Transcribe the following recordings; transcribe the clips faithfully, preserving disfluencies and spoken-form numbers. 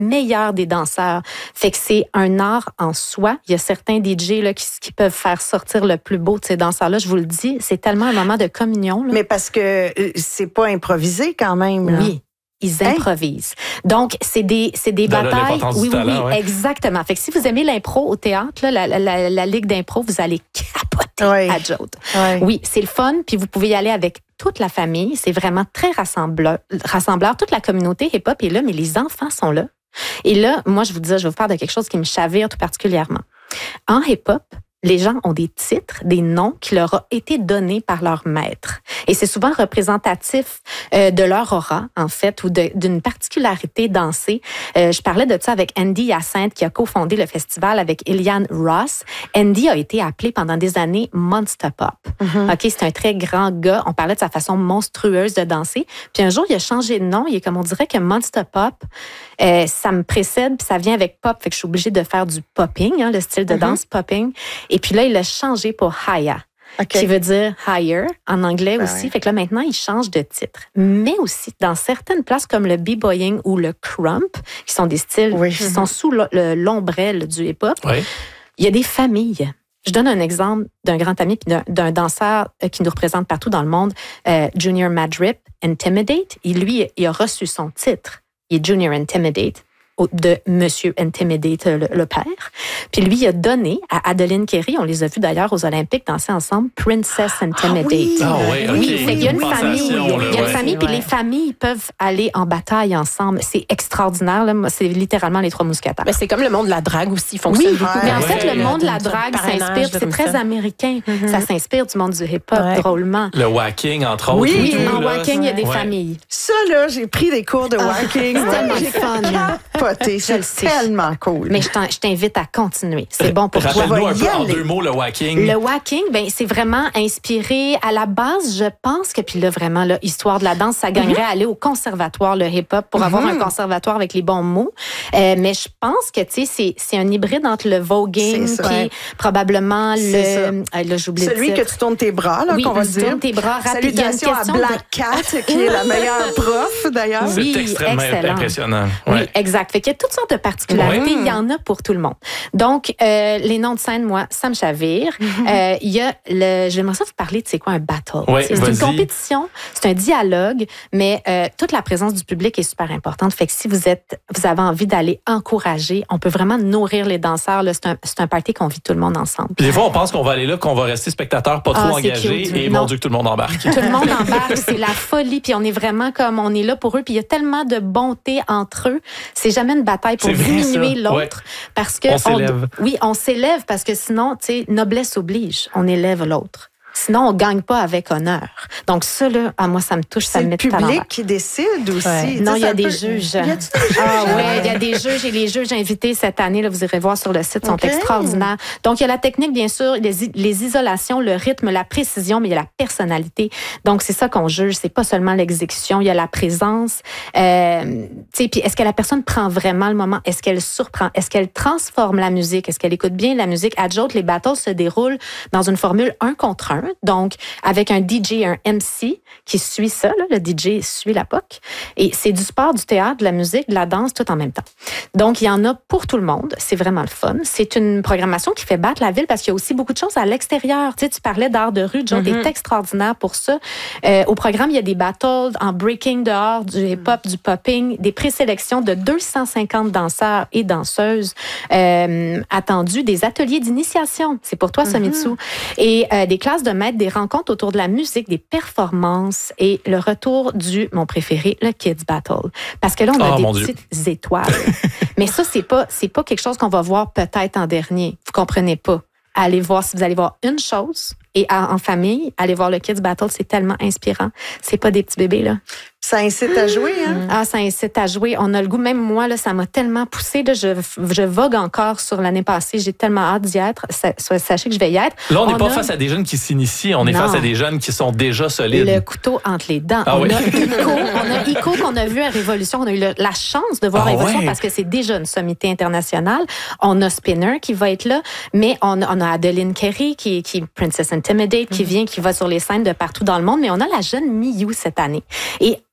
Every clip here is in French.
meilleurs des danseurs. Fait que c'est un art en soi. Il y a certains D J là, qui, qui peuvent faire sortir le plus beau de ces danseurs-là. Je vous le dis, c'est tellement un moment de communion. Là. Mais parce que c'est pas improvisé quand même. Là. Oui. Ils improvisent. Hein? Donc, c'est des, c'est des de batailles. Oui, oui, talent, oui, ouais. exactement. Fait que si vous aimez l'impro au théâtre, là, la, la, la, la ligue d'impro, vous allez capoter oui. à Jode. Oui, oui c'est le fun. Puis vous pouvez y aller avec toute la famille. C'est vraiment très rassembleur. rassembleur. Toute la communauté hip-hop est là, mais les enfants sont là. Et là, moi, je vous dis, je vais vous parler de quelque chose qui me chavire tout particulièrement. En hip-hop, les gens ont des titres, des noms qui leur ont été donnés par leur maître. Et c'est souvent représentatif euh, de leur aura, en fait, ou de, d'une particularité dansée. Euh, je parlais de ça avec Andy Hyacinthe, qui a cofondé le festival avec Eliane Ross. Andy a été appelé pendant des années Monster Pop. Mm-hmm. OK, c'est un très grand gars. On parlait de sa façon monstrueuse de danser. Puis un jour, il a changé de nom. Il est comme on dirait que Monster Pop, euh, ça me précède, puis ça vient avec pop. Fait que je suis obligée de faire du popping, hein, le style de mm-hmm. danse popping. Et puis là, il l'a changé pour Haya, okay. qui veut dire higher en anglais ben aussi. Ouais. Fait que là, maintenant, il change de titre. Mais aussi, dans certaines places comme le b-boying ou le crump, qui sont des styles oui. qui mm-hmm. sont sous le, le, l'ombrelle du hip-hop, oui. il y a des familles. Je donne un exemple d'un grand ami puis d'un, d'un danseur qui nous représente partout dans le monde, euh, Junior Madrip, Intimidate. Et lui, il a reçu son titre. Il est Junior Intimidate de Monsieur Intimidate, le, le père. Puis lui, il a donné à Adeline Kerry, on les a vus d'ailleurs aux Olympiques danser ensemble, Princess Intimidate. Ah oui, ah oui, okay. oui fait qu'il y a une famille, il y a une ouais. famille, puis ouais. les familles peuvent aller en bataille ensemble. C'est extraordinaire, là. C'est littéralement les trois mousquetaires. Mais c'est comme le monde de la drague aussi, fonctionne oui, beaucoup. Mais en ouais. fait, le monde de la drague s'inspire, c'est très américain. Mm-hmm. Ça s'inspire du monde du hip-hop, ouais. drôlement. Le whacking, entre autres. Oui, tout, en là. whacking, il y a des ouais. familles. Ça, là, j'ai pris des cours de whacking. C'est tellement j'ai fun. Capoté. C'est tellement cool. Mais je, je t'invite à continuer. C'est bon pour toi. Rappelle-nous un peu en deux mots le whacking. Le whacking, ben c'est vraiment inspiré à la base. Je pense que puis là vraiment là, histoire de la danse, ça gagnerait mm-hmm. à aller au conservatoire le hip-hop pour mm-hmm. avoir un conservatoire avec les bons mots. Euh, mais je pense que tu sais c'est c'est un hybride entre le voguing puis ouais. probablement c'est le euh, là j'oublie celui que tu tournes tes bras là oui, qu'on va dire. Tournes tes bras rapide. Salutations à Black de... Cat qui est la meilleure prof d'ailleurs. Oui, c'est extrêmement excellent. impressionnant. Ouais. Oui, exact. Fait qu'il y a toutes sortes de particularités. Oui. Il y en a pour tout le monde. Donc, euh, les noms de scène, moi, ça me chavire. Mm-hmm. Euh, il y a le... J'aimerais ça vous parler de c'est quoi un battle. Oui, c'est vas-y. une compétition, c'est un dialogue, mais euh, toute la présence du public est super importante. Fait que si vous êtes, vous avez envie d'aller encourager, on peut vraiment nourrir les danseurs. Là, c'est, un, c'est un party qu'on vit tout le monde ensemble. Puis des fois, on pense qu'on va aller là, qu'on va rester spectateur, pas trop ah, engagé, cute. et non. mon Dieu, que tout le monde embarque. Tout le monde embarque, c'est la folie, puis on est vraiment comme, on est là pour eux, puis il y a tellement de bonté entre eux. C'est jamais une bataille pour c'est diminuer vrai, l'autre. Ouais. Parce que on s'élève. On, oui, on s'élève parce que sinon, tu sais, noblesse oblige. On élève l'autre. Sinon, on gagne pas avec honneur. Donc ça, là, à moi, ça me touche, c'est ça me met tout à l'envers. C'est le public qui décide aussi. Ouais. Non, il y a des peu... juges. Y a-tu des juges? Ah oui, il y a des juges et les juges invités cette année, là, vous irez voir sur le site, sont okay. extraordinaires. Donc, il y a la technique, bien sûr, les, les isolations, le rythme, la précision, mais il y a la personnalité. Donc, c'est ça qu'on juge. C'est pas seulement l'exécution, il y a la présence. Euh, tu sais, puis est-ce que la personne prend vraiment le moment? Est-ce qu'elle surprend? Est-ce qu'elle transforme la musique? Est-ce qu'elle écoute bien la musique? À Jode, les battles se déroulent dans une formule un contre un. Donc, avec un D J, un M C qui suit ça. Là, le D J suit la P O C. Et c'est du sport, du théâtre, de la musique, de la danse, tout en même temps. Donc, il y en a pour tout le monde. C'est vraiment le fun. C'est une programmation qui fait battre la ville parce qu'il y a aussi beaucoup de choses à l'extérieur. Tu sais, tu parlais d'art de rue. John, mm-hmm. t'es extraordinaire pour ça. Euh, au programme, il y a des battles en breaking dehors, du hip-hop, du popping, des présélections de deux cent cinquante danseurs et danseuses euh, attendus, des ateliers d'initiation. C'est pour toi, Somitsu. Mm-hmm. Et euh, des classes de maîtres, des rencontres autour de la musique, des performances et le retour du, mon préféré, le Kids Battle. Parce que là, on a oh, des petites Dieu. étoiles. Mais ça, c'est pas, c'est pas quelque chose qu'on va voir peut-être en dernier. Vous comprenez pas. Allez voir, si vous allez voir une chose, et en famille, allez voir le Kids Battle, c'est tellement inspirant. C'est pas des petits bébés, là. Ça incite à jouer, hein? Ah, ça incite à jouer. On a le goût, même moi, là, ça m'a tellement poussé. Là, je, je vogue encore sur l'année passée. J'ai tellement hâte d'y être. Sachez que je vais y être. Là, on n'est pas a... face à des jeunes qui s'initient. On est non. face à des jeunes qui sont déjà solides. Le couteau entre les dents. Ah, on, oui. a Ico, on a Ico qu'on a vu à Révolution. On a eu le, la chance de voir ah, Révolution ouais. parce que c'est déjà une sommité internationale. On a Spinner qui va être là. Mais on, on a Adeline Kerry qui, qui est Princess Intimidate, mm-hmm. qui vient, qui va sur les scènes de partout dans le monde. Mais on a la jeune Miyu cette année. Et on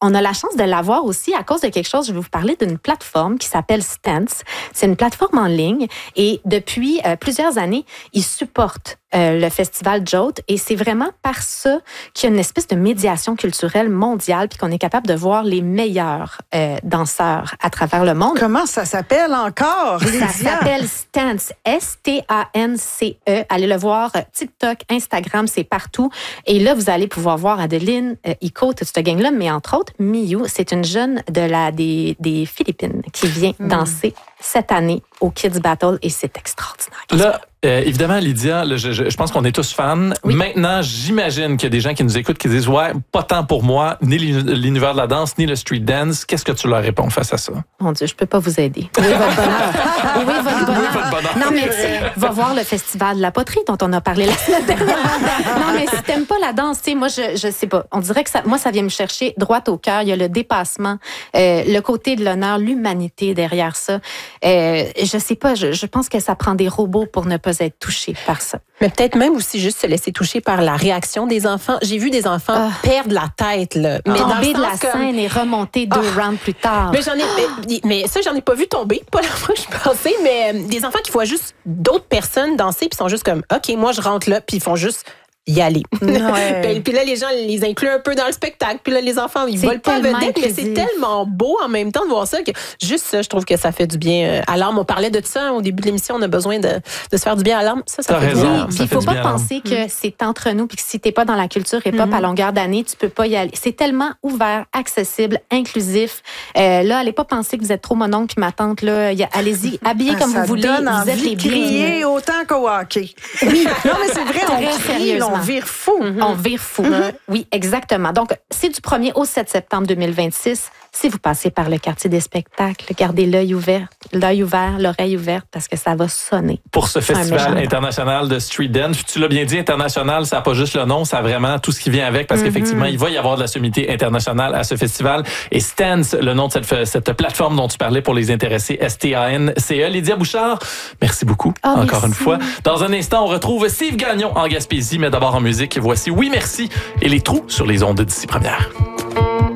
on a la chance de l'avoir aussi à cause de quelque chose. Je vais vous parler d'une plateforme qui s'appelle Stance. C'est une plateforme en ligne et depuis euh, plusieurs années, ils supportent euh, le festival Jolt et c'est vraiment par ça qu'il y a une espèce de médiation culturelle mondiale puis qu'on est capable de voir les meilleurs euh, danseurs à travers le monde. Comment ça s'appelle encore, Lydia? Ça s'appelle Stance, S T A N C E. Allez le voir, TikTok, Instagram, c'est partout. Et là, vous allez pouvoir voir Adeline, euh, Iko, toute cette gang-là, mais entre autres, Miyu, c'est une jeune de la, des, des Philippines qui vient mm. danser cette année au Kids Battle et c'est extraordinaire. Là, euh, évidemment, Lydia, là, je, je, je pense qu'on est tous fans. Oui. Maintenant, j'imagine qu'il y a des gens qui nous écoutent qui disent « Ouais, pas tant pour moi, ni l'univers de la danse, ni le street dance. » Qu'est-ce que tu leur réponds face à ça? Mon Dieu, je peux pas vous aider. Où est votre bonheur? Où est votre bonheur? Où est votre bonheur? Non, mais tu sais, va voir le festival de la poterie dont on a parlé la semaine dernière. Non, mais si t'aimes pas la danse, tu sais, moi, je, je sais pas. On dirait que ça, moi, ça vient me chercher droit au cœur. Il y a le dépassement, euh, le côté de l'honneur, l'humanité derrière ça. Euh, je sais pas, je, je pense que ça prend des robots pour ne pas être touchés par ça. Mais peut-être même aussi juste se laisser toucher par la réaction des enfants. J'ai vu des enfants Ah. perdre la tête, là. Mais dans le Tomber de la sens comme- scène et remonter deux Ah. rounds plus tard. Mais j'en ai, mais, mais ça, j'en ai pas vu tomber, pas la fois que je pensais, mais euh, des enfants qui voient juste d'autres personnes danser, puis sont juste comme, OK, moi, je rentre là, puis ils font juste y aller. Ouais. puis, puis là, les gens les incluent un peu dans le spectacle, puis là, les enfants, ils C'est volent pas tellement vedette, mais c'est inclusif. tellement beau en même temps de voir ça que juste ça, je trouve que ça fait du bien euh, à l'âme. On parlait de ça au début de l'émission, on a besoin de, de se faire du bien à l'âme. Ça, ça T'as fait raison. du bien. Puis ça il fait faut du pas bien à l'âme. penser que c'est entre nous puis que si t'es pas dans la culture hip-hop à longueur d'année, tu peux pas y aller. C'est tellement ouvert, accessible, inclusif. Euh, là, allez pas penser que vous êtes trop mon oncle puis ma tante. Là, Y a- allez-y, habillez Ah, comme ça vous voulez. donne Vous êtes envie les de crier bienvenus. autant qu'au hockey. Oui. Non, mais c'est vrai, on Très crie, sérieusement. on vire fou. On vire fou. Oui, exactement. Donc, c'est du premier au sept septembre deux mille vingt-six. Si vous passez par le quartier des spectacles, gardez l'œil ouvert, l'œil ouvert, l'oreille ouverte, parce que ça va sonner. Pour ce festival méchant. international de street dance. Tu l'as bien dit, international, ça n'a pas juste le nom, ça a vraiment tout ce qui vient avec, parce qu'effectivement, il va y avoir de la sommité internationale à ce festival. Et Stance, le nom de cette, cette plateforme dont tu parlais pour les intéressés, S T A N C E. Lydia Bouchard, merci beaucoup, Oh, encore merci. une fois. Dans un instant, on retrouve Steve Gagnon en Gaspésie, mais d'abord en musique, voici Oui Merci et les trous sur les ondes d'ici première.